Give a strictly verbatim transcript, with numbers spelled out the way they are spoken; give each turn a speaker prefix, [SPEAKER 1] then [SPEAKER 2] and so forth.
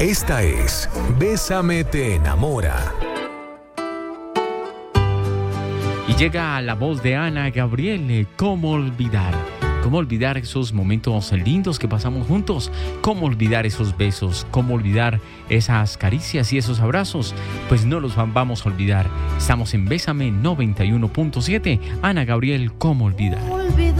[SPEAKER 1] Esta es Bésame te enamora.
[SPEAKER 2] Y llega la voz de Ana Gabriel, ¿cómo olvidar? ¿Cómo olvidar esos momentos lindos que pasamos juntos? ¿Cómo olvidar esos besos? ¿Cómo olvidar esas caricias y esos abrazos? Pues no los vamos a olvidar. Estamos en Bésame noventa y uno punto siete. Ana Gabriel, ¿cómo olvidar?